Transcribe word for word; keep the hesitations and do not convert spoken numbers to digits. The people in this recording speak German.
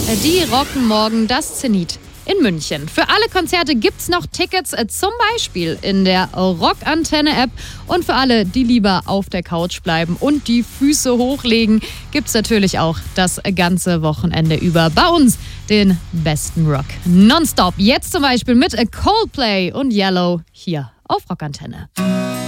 Die rocken morgen das Zenit in München. Für alle Konzerte gibt's noch Tickets, zum Beispiel in der Rockantenne-App. Und für alle, die lieber auf der Couch bleiben und die Füße hochlegen, gibt's natürlich auch das ganze Wochenende über bei uns den besten Rock nonstop. Jetzt zum Beispiel mit Coldplay und Yellow hier auf Rockantenne.